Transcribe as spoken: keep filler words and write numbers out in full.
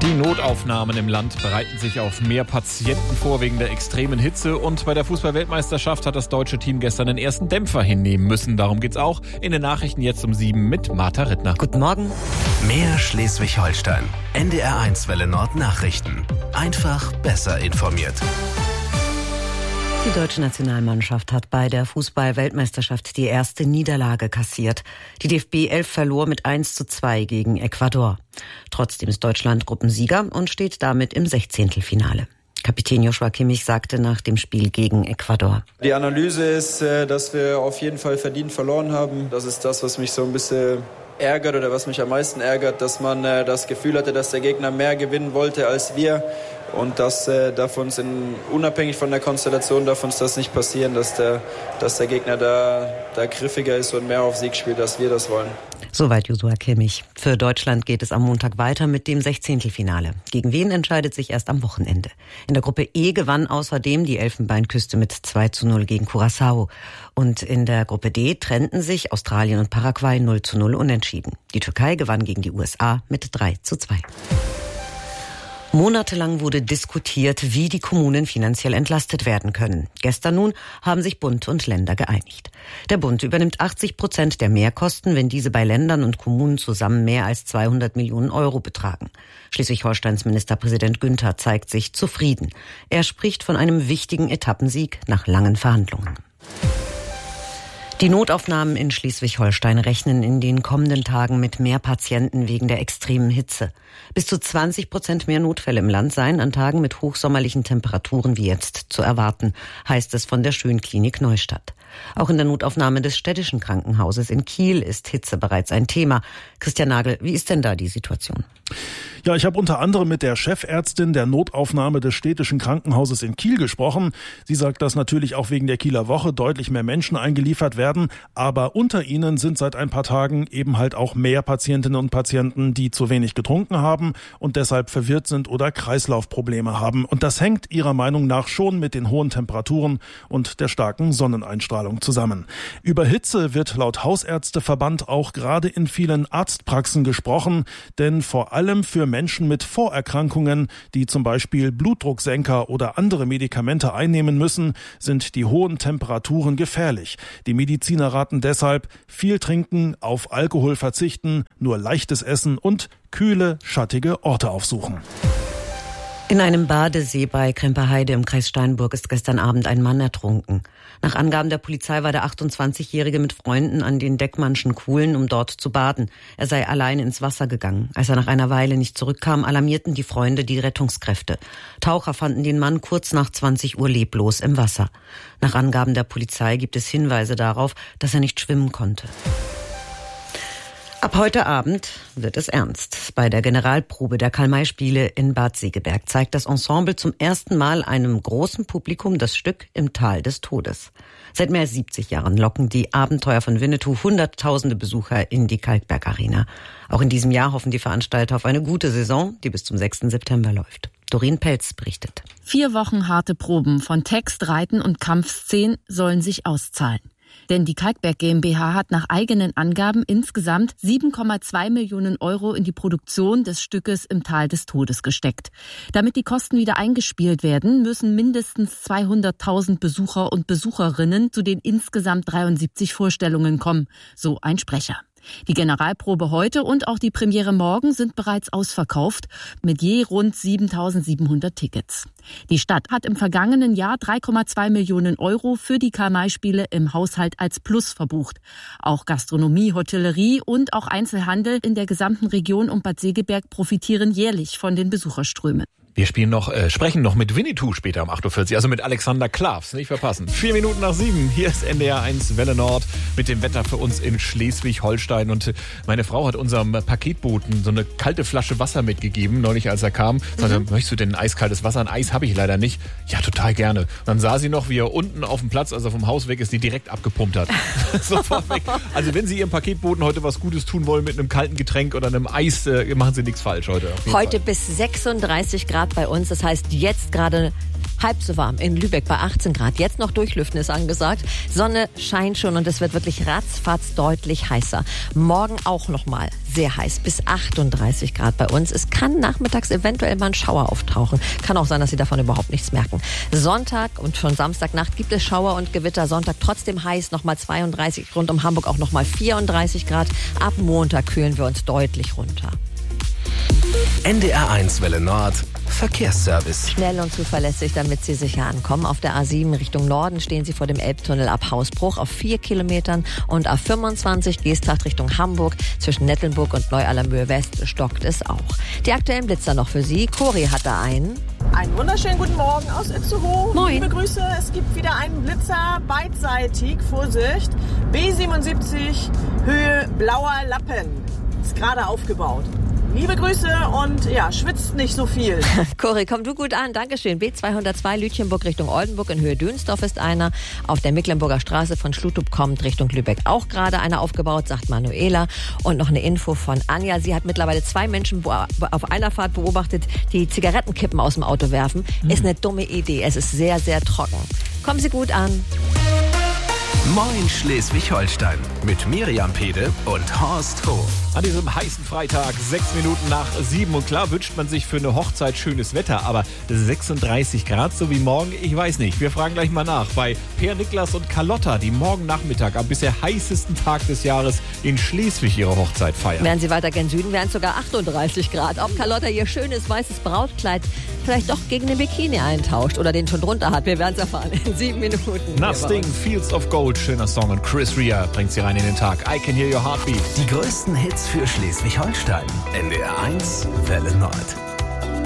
Die Notaufnahmen im Land bereiten sich auf mehr Patienten vor wegen der extremen Hitze. Und bei der Fußball-Weltmeisterschaft hat das deutsche Team gestern den ersten Dämpfer hinnehmen müssen. Darum geht's auch in den Nachrichten jetzt um sieben mit Martha Rittner. Guten Morgen. Mehr Schleswig-Holstein. N D R eins Welle Nord Nachrichten. Einfach besser informiert. Die deutsche Nationalmannschaft hat bei der Fußball-Weltmeisterschaft die erste Niederlage kassiert. Die D F B elf verlor mit eins zu zwei gegen Ecuador. Trotzdem ist Deutschland Gruppensieger und steht damit im Sechzehntelfinale. Kapitän Joshua Kimmich sagte nach dem Spiel gegen Ecuador: Die Analyse ist, dass wir auf jeden Fall verdient verloren haben. Das ist das, was mich so ein bisschen ärgert oder was mich am meisten ärgert, dass man das Gefühl hatte, dass der Gegner mehr gewinnen wollte als wir. Und das äh, darf uns in, unabhängig von der Konstellation darf uns das nicht passieren, dass der, dass der Gegner da, da griffiger ist und mehr auf Sieg spielt, als wir das wollen. Soweit Joshua Kimmich. Für Deutschland geht es am Montag weiter mit dem Sechzehntelfinale. Gegen wen entscheidet sich erst am Wochenende. In der Gruppe E gewann außerdem die Elfenbeinküste mit zwei zu null gegen Curaçao. Und in der Gruppe D trennten sich Australien und Paraguay null zu null unentschieden. Die Türkei gewann gegen die U S A mit drei zu zwei. Monatelang wurde diskutiert, wie die Kommunen finanziell entlastet werden können. Gestern nun haben sich Bund und Länder geeinigt. Der Bund übernimmt achtzig Prozent der Mehrkosten, wenn diese bei Ländern und Kommunen zusammen mehr als zweihundert Millionen Euro betragen. Schleswig-Holsteins Ministerpräsident Günther zeigt sich zufrieden. Er spricht von einem wichtigen Etappensieg nach langen Verhandlungen. Die Notaufnahmen in Schleswig-Holstein rechnen in den kommenden Tagen mit mehr Patienten wegen der extremen Hitze. Bis zu zwanzig Prozent mehr Notfälle im Land seien an Tagen mit hochsommerlichen Temperaturen wie jetzt zu erwarten, heißt es von der Schönklinik Neustadt. Auch in der Notaufnahme des städtischen Krankenhauses in Kiel ist Hitze bereits ein Thema. Christian Nagel, wie ist denn da die Situation? Ja, ich habe unter anderem mit der Chefärztin der Notaufnahme des städtischen Krankenhauses in Kiel gesprochen. Sie sagt, dass natürlich auch wegen der Kieler Woche deutlich mehr Menschen eingeliefert werden. Aber unter ihnen sind seit ein paar Tagen eben halt auch mehr Patientinnen und Patienten, die zu wenig getrunken haben und deshalb verwirrt sind oder Kreislaufprobleme haben. Und das hängt ihrer Meinung nach schon mit den hohen Temperaturen und der starken Sonneneinstrahlung zusammen. Über Hitze wird laut Hausärzteverband auch gerade in vielen Arztpraxen gesprochen, denn vor allem für Menschen mit Vorerkrankungen, die zum Beispiel Blutdrucksenker oder andere Medikamente einnehmen müssen, sind die hohen Temperaturen gefährlich. Die Mediziner raten deshalb, viel trinken, auf Alkohol verzichten, nur leichtes Essen und kühle, schattige Orte aufsuchen. In einem Badesee bei Kremperheide im Kreis Steinburg ist gestern Abend ein Mann ertrunken. Nach Angaben der Polizei war der achtundzwanzigjährige mit Freunden an den Deckmannschen Kuhlen, um dort zu baden. Er sei allein ins Wasser gegangen. Als er nach einer Weile nicht zurückkam, alarmierten die Freunde die Rettungskräfte. Taucher fanden den Mann kurz nach zwanzig Uhr leblos im Wasser. Nach Angaben der Polizei gibt es Hinweise darauf, dass er nicht schwimmen konnte. Ab heute Abend wird es ernst. Bei der Generalprobe der Karl-May-Spiele in Bad Segeberg zeigt das Ensemble zum ersten Mal einem großen Publikum das Stück Im Tal des Todes. Seit mehr als siebzig Jahren locken die Abenteuer von Winnetou hunderttausende Besucher in die Kalkberg Arena. Auch in diesem Jahr hoffen die Veranstalter auf eine gute Saison, die bis zum sechsten September läuft. Doreen Pelz berichtet. Vier Wochen harte Proben von Text, Reiten und Kampfszenen sollen sich auszahlen. Denn die Kalkberg GmbH hat nach eigenen Angaben insgesamt sieben Komma zwei Millionen Euro in die Produktion des Stückes Im Tal des Todes gesteckt. Damit die Kosten wieder eingespielt werden, müssen mindestens zweihunderttausend Besucher und Besucherinnen zu den insgesamt dreiundsiebzig Vorstellungen kommen, so ein Sprecher. Die Generalprobe heute und auch die Premiere morgen sind bereits ausverkauft, mit je rund siebentausendsiebenhundert Tickets. Die Stadt hat im vergangenen Jahr drei Komma zwei Millionen Euro für die Karl-May-Spiele im Haushalt als Plus verbucht. Auch Gastronomie, Hotellerie und auch Einzelhandel in der gesamten Region um Bad Segeberg profitieren jährlich von den Besucherströmen. Wir spielen noch, äh, sprechen noch mit Winnetou später um acht Uhr vierzig, also mit Alexander Klavs, nicht verpassen. Vier Minuten nach sieben, hier ist N D R eins Welle Nord mit dem Wetter für uns in Schleswig-Holstein. Und äh, meine Frau hat unserem Paketboten so eine kalte Flasche Wasser mitgegeben, neulich als er kam. Sagte, mhm. möchtest du denn ein eiskaltes Wasser? Ein Eis habe ich leider nicht. Ja, total gerne. Und dann sah sie noch, wie er unten auf dem Platz, als er vom Haus weg ist, die direkt abgepumpt hat. Sofort weg. Also wenn Sie Ihrem Paketboten heute was Gutes tun wollen mit einem kalten Getränk oder einem Eis, äh, machen Sie nichts falsch heute. Heute Fall. Bis sechsunddreißig Grad bei uns. Das heißt, jetzt gerade Halb so warm in Lübeck bei achtzehn Grad. Jetzt noch durchlüften ist angesagt. Sonne scheint schon und es wird wirklich ratzfatz deutlich heißer. Morgen auch nochmal sehr heiß, bis achtunddreißig Grad bei uns. Es kann nachmittags eventuell mal ein Schauer auftauchen. Kann auch sein, dass Sie davon überhaupt nichts merken. Sonntag und schon Samstagnacht gibt es Schauer und Gewitter. Sonntag trotzdem heiß, nochmal zweiunddreißig, rund um Hamburg auch nochmal vierunddreißig Grad. Ab Montag kühlen wir uns deutlich runter. N D R eins Welle Nord Verkehrsservice. Schnell und zuverlässig, damit Sie sicher ankommen. Auf der A sieben Richtung Norden stehen Sie vor dem Elbtunnel ab Hausbruch auf vier Kilometern und A fünfundzwanzig Geesthacht Richtung Hamburg zwischen Nettelnburg und Neu-Allermöhe West stockt es auch. Die aktuellen Blitzer noch für Sie. Cori hat da einen. Einen wunderschönen guten Morgen aus Itzehoe. Moin. Liebe Grüße, es gibt wieder einen Blitzer, beidseitig, Vorsicht. B siebenundsiebzig, Höhe Blauer Lappen. Ist gerade aufgebaut. Liebe Grüße und ja, schwitzt nicht so viel. Cori, komm du gut an. Dankeschön. B zweihundertzwei Lütchenburg Richtung Oldenburg in Höhe Dönsdorf ist einer. Auf der Mecklenburger Straße von Schlutub kommt Richtung Lübeck auch gerade einer aufgebaut, sagt Manuela. Und noch eine Info von Anja. Sie hat mittlerweile zwei Menschen auf einer Fahrt beobachtet, die Zigarettenkippen aus dem Auto werfen. Mhm. Ist eine dumme Idee. Es ist sehr, sehr trocken. Kommen Sie gut an. Moin Schleswig-Holstein mit Miriam Pede und Horst Hof. An diesem heißen Freitag, sechs Minuten nach sieben. Und klar wünscht man sich für eine Hochzeit schönes Wetter, aber sechsunddreißig Grad, so wie morgen, ich weiß nicht. Wir fragen gleich mal nach bei Per Niklas und Carlotta, die morgen Nachmittag am bisher heißesten Tag des Jahres in Schleswig ihre Hochzeit feiern. Wären Sie weiter gen Süden, wären es sogar achtunddreißig Grad. Ob Carlotta ihr schönes weißes Brautkleid vielleicht doch gegen den Bikini eintauscht oder den schon drunter hat. Wir werden es erfahren in sieben Minuten. Nothing, Fields of Gold, schöner Song. Und Chris Rea bringt sie rein in den Tag. I Can Hear Your Heartbeat. Die größten Hits für Schleswig-Holstein. N D R eins Welle Nord.